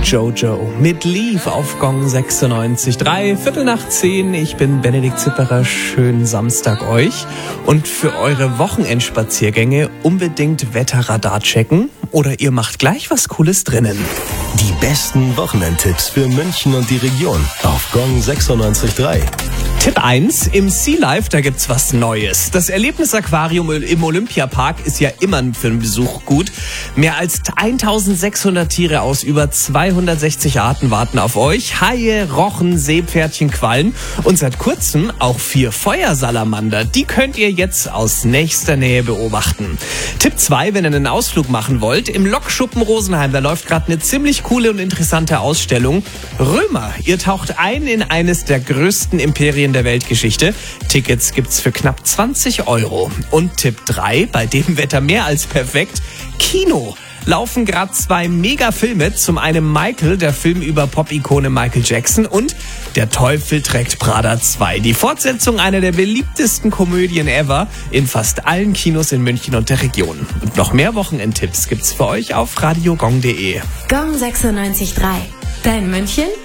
Jojo mit Leave auf Gong 96.3, 9:15. Ich bin Benedikt Zipperer. Schönen Samstag euch. Und für eure Wochenendspaziergänge unbedingt Wetterradar checken oder ihr macht gleich was Cooles drinnen. Die besten Wochenendtipps für München und die Region auf Gong 96.3. Tipp 1, im Sea Life, da gibt's was Neues. Das Erlebnisaquarium im Olympiapark ist ja immer für einen Besuch gut. Mehr als 1600 Tiere aus über 260 Arten warten auf euch. Haie, Rochen, Seepferdchen, Quallen und seit kurzem auch 4 Feuersalamander. Die könnt ihr jetzt aus nächster Nähe beobachten. Tipp 2, wenn ihr einen Ausflug machen wollt, im Lokschuppen Rosenheim, da läuft gerade eine ziemlich coole und interessante Ausstellung. Römer, ihr taucht ein in eines der größten Imperien der Weltgeschichte. Tickets gibt's für knapp 20 €. Und Tipp 3, bei dem Wetter mehr als perfekt, Kino. Laufen gerade 2 Megafilme. Zum einen Michael, der Film über Pop-Ikone Michael Jackson, und Der Teufel trägt Prada 2. Die Fortsetzung einer der beliebtesten Komödien ever in fast allen Kinos in München und der Region. Und noch mehr Wochenendtipps gibt's für euch auf radiogong.de. Gong 96.3. Dein München